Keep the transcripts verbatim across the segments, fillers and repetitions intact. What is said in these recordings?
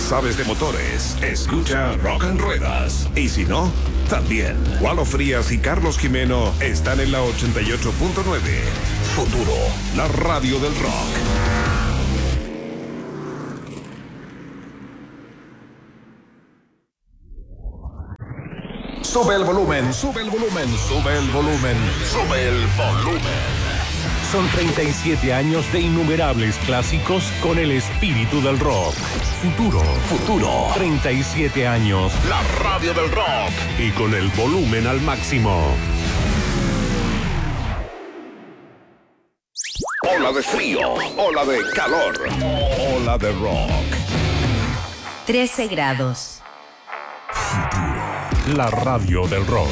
sabes de motores, escucha Rock and Ruedas. Y si no, también. Walo Frías y Carlos Jimeno están en la ochenta y ocho punto nueve. Futuro, la radio del rock. Sube el volumen, sube el volumen, sube el volumen, sube el volumen. Son treinta y siete años de innumerables clásicos con el espíritu del rock. Futuro, futuro. treinta y siete años. La radio del rock. Y con el volumen al máximo. Ola de frío, ola de calor, ola de rock. trece grados. Futuro, la radio del rock.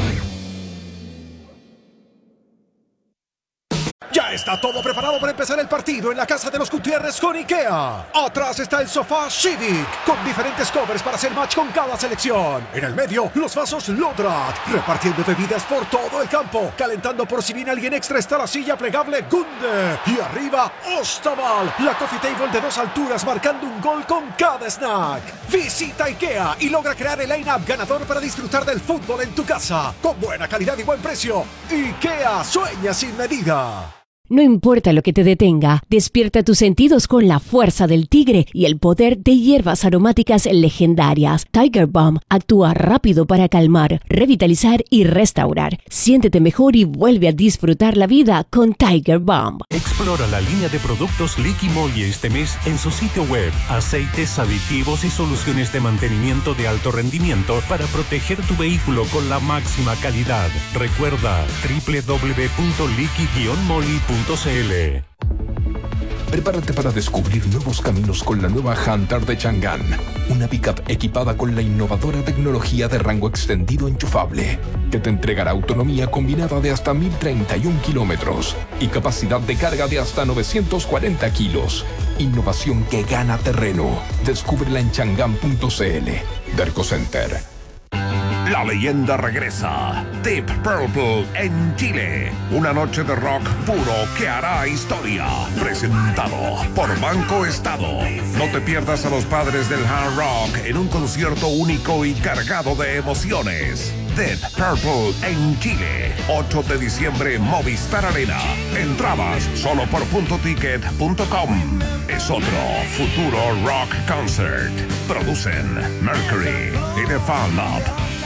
Ya está todo preparado para empezar el partido en la casa de los Gutiérrez con IKEA. Atrás está el sofá Civic, con diferentes covers para hacer match con cada selección. En el medio, los vasos Lodrat, repartiendo bebidas por todo el campo. Calentando por si viene alguien extra está la silla plegable Gunde. Y arriba, Ostaval, la coffee table de dos alturas marcando un gol con cada snack. Visita IKEA y logra crear el line-up ganador para disfrutar del fútbol en tu casa. Con buena calidad y buen precio. IKEA, sueña sin medida. No importa lo que te detenga, despierta tus sentidos con la fuerza del tigre y el poder de hierbas aromáticas legendarias. Tiger Balm actúa rápido para calmar, revitalizar y restaurar. Siéntete mejor y vuelve a disfrutar la vida con Tiger Balm. Explora la línea de productos Liqui Moly este mes en su sitio web. Aceites, aditivos y soluciones de mantenimiento de alto rendimiento para proteger tu vehículo con la máxima calidad. Recuerda doble u doble u doble u punto liqui guion moly punto c l. Prepárate para descubrir nuevos caminos con la nueva Hunter de Chang'an, una pickup equipada con la innovadora tecnología de rango extendido enchufable, que te entregará autonomía combinada de hasta mil treinta y un kilómetros y capacidad de carga de hasta novecientos cuarenta kilos. Innovación que gana terreno. Descúbrela en chang'an punto c l. Derco Center. La leyenda regresa. Deep Purple en Chile. Una noche de rock puro que hará historia. Presentado por Banco Estado. No te pierdas a los padres del hard rock en un concierto único y cargado de emociones. Deep Purple en Chile. ocho de diciembre, Movistar Arena. Entradas solo por punto ticket punto com. Es otro futuro rock concert. Producen Mercury y The Fan Lab.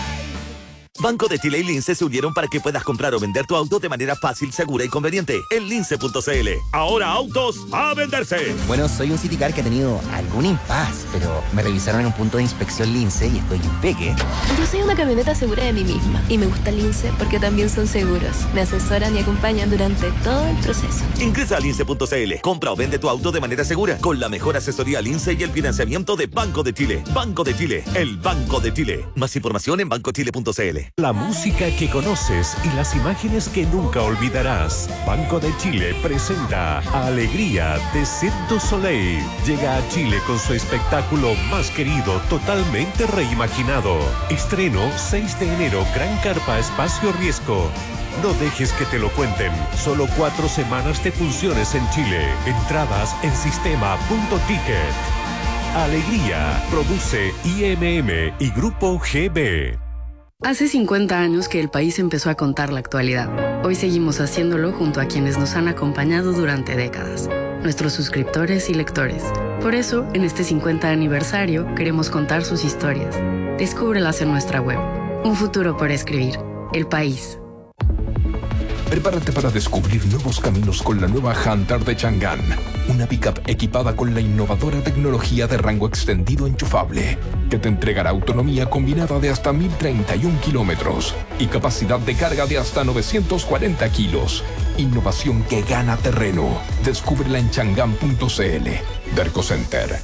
Banco de Chile y Lince se unieron para que puedas comprar o vender tu auto de manera fácil, segura y conveniente en lince punto c l. Ahora autos a venderse. Bueno, soy un Citicar que ha tenido algún impas, pero me revisaron en un punto de inspección Lince y estoy impeque. Yo soy una camioneta segura de mí misma y me gusta Lince porque también son seguros. Me asesoran y acompañan durante todo el proceso. Ingresa a lince punto c l. Compra o vende tu auto de manera segura con la mejor asesoría Lince y el financiamiento de Banco de Chile. Banco de Chile, el Banco de Chile. Más información en banco chile punto c l. La música que conoces y las imágenes que nunca olvidarás. Banco de Chile presenta Alegría de Cirque du Soleil. Llega a Chile con su espectáculo más querido, totalmente reimaginado. Estreno seis de enero, Gran Carpa Espacio Riesgo. No dejes que te lo cuenten. Solo cuatro semanas de funciones en Chile. Entradas en sistema punto ticket. Alegría. Produce I M M y Grupo G B. Hace cincuenta años que el país empezó a contar la actualidad. Hoy seguimos haciéndolo junto a quienes nos han acompañado durante décadas, nuestros suscriptores y lectores. Por eso, en este cincuenta aniversario, queremos contar sus historias. Descúbrelas en nuestra web. Un futuro por escribir. El País. Prepárate para descubrir nuevos caminos con la nueva Hunter de Chang'an, una pickup equipada con la innovadora tecnología de rango extendido enchufable, que te entregará autonomía combinada de hasta mil treinta y un kilómetros y capacidad de carga de hasta novecientos cuarenta kilos. Innovación que gana terreno. Descúbrela en chang'an punto c l. Derco Center.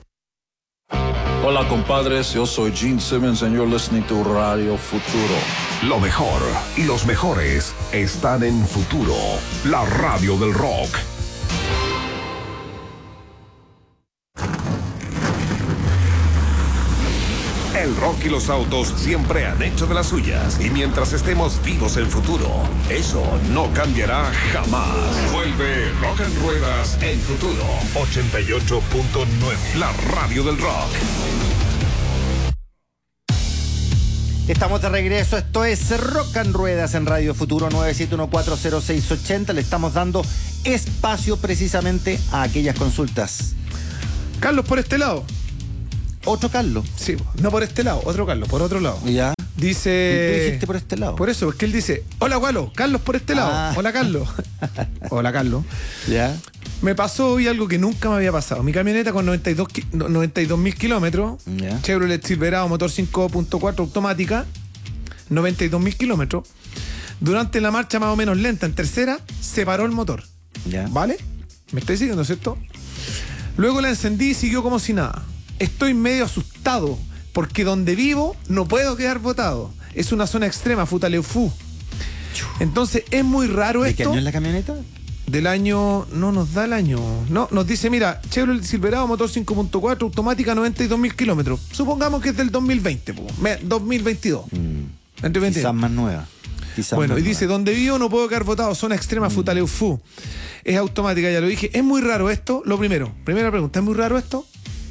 Hola compadres, yo soy Gene Simmons and you're listening to Radio Futuro. Lo mejor y los mejores están en Futuro, la radio del rock. El El rock y los autos siempre han hecho de las suyas. Y mientras estemos vivos en futuro, eso no cambiará jamás. Vuelve Rock en Ruedas en futuro. ochenta y ocho punto nueve. La radio del rock. Estamos de regreso, esto es Rock en Ruedas en Radio Futuro nueve siete uno cuatro cero seis ocho cero. Le estamos dando espacio precisamente a aquellas consultas. Carlos, por este lado. ¿Otro Carlos? Sí, no por este lado, otro Carlos, por otro lado. Ya. Dice... ¿Y tú dijiste por este lado? Por eso, es que él dice, hola, Gualo, Carlos por este lado. Ah. Hola, Carlos. Hola, Carlos. Ya. Me pasó hoy algo que nunca me había pasado. Mi camioneta con noventa y dos mil kilómetros, Ya. Chevrolet Silverado, motor cinco punto cuatro automática, noventa y dos mil kilómetros. Durante la marcha más o menos lenta, en tercera, se paró el motor. Ya. ¿Vale? ¿Me estáis siguiendo, cierto? Luego la encendí y siguió como si nada. Estoy medio asustado porque donde vivo no puedo quedar botado. Es una zona extrema, Futaleufú. Entonces es muy raro ¿De esto. qué año es la camioneta? Del año... No nos da el año. No, nos dice, mira, Chevrolet Silverado, motor cinco punto cuatro, automática, noventa y dos mil kilómetros. Supongamos que es del dos mil veinte, po, dos mil veintidós. Mm. Entre veinte. Quizás más nueva. Quizás bueno, más y dice, nueva. donde vivo no puedo quedar botado, zona extrema, mm. Futaleufú. Es automática, ya lo dije. ¿Es muy raro esto? Lo primero, primera pregunta, ¿es muy raro esto?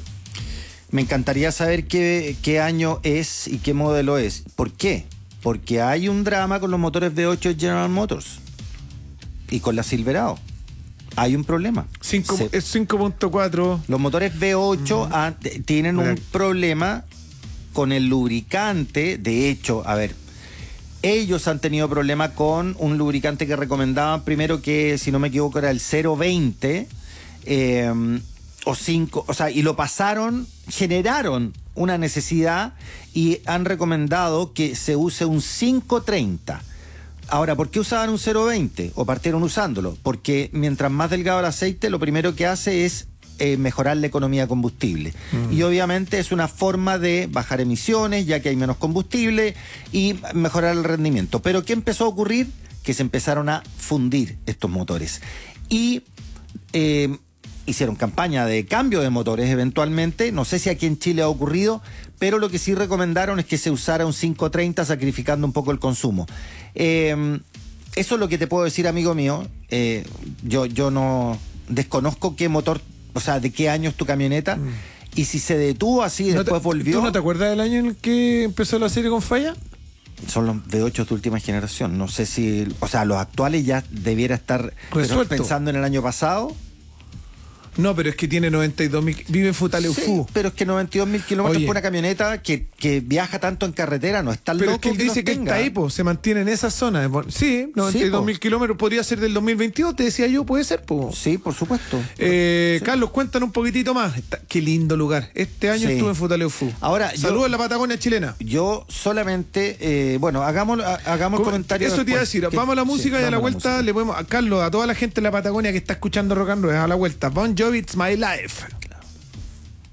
Me encantaría saber qué, qué año es y qué modelo es. ¿Por qué? Porque hay un drama con los motores V ocho de General Motors y con la Silverado. Hay un problema. cinco, Se, es cinco punto cuatro. Los motores V ocho mm. han, tienen Mira. un problema con el lubricante. De hecho, a ver, ellos han tenido problema con un lubricante que recomendaban primero, que si no me equivoco era el cero veinte. Eh, o cinco, o sea, y lo pasaron, generaron una necesidad y han recomendado que se use un cinco treinta. Ahora, ¿por qué usaban un cero veinte? O partieron usándolo. Porque mientras más delgado el aceite, lo primero que hace es eh, mejorar la economía de combustible. Mm. Y obviamente es una forma de bajar emisiones, ya que hay menos combustible, y mejorar el rendimiento. Pero ¿qué empezó a ocurrir? Que se empezaron a fundir estos motores. Y... Eh, hicieron campaña de cambio de motores eventualmente, no sé si aquí en Chile ha ocurrido, pero lo que sí recomendaron es que se usara un cinco treinta, sacrificando un poco el consumo. Eh, eso es lo que te puedo decir, amigo mío. Eh, yo, yo no desconozco qué motor, o sea, de qué año es tu camioneta, mm. y si se detuvo así y ¿No después te, volvió... ¿Tú no te acuerdas del año en el que empezó la serie con falla? Son los V ocho de última generación, no sé si... O sea, los actuales ya debiera estar pensando en el año pasado... No, pero es que tiene noventa y dos mil... Vive en Futaleufú. Sí, pero es que noventa y dos mil kilómetros por una camioneta que, que viaja tanto en carretera, no es tan pero loco. Pero es que él dice que está ahí, po, se mantiene en esa zona. Sí, noventa y dos mil sí, kilómetros, podría ser del dos mil veintidós, te decía yo, puede ser, po. Sí, por supuesto. Eh, sí. Carlos, cuéntanos un poquitito más. Está, qué lindo lugar. Este año sí. estuve en Futaleufú. Ahora, saludos en la Patagonia chilena. Yo solamente, eh, bueno, hagamos, hagamos comentarios. Eso te iba a decir, vamos a la música sí, y a la vuelta a le podemos, a Carlos, a toda la gente en la Patagonia que está escuchando Rock and Roll, a la vuelta. Bon Jovi, It's My Life.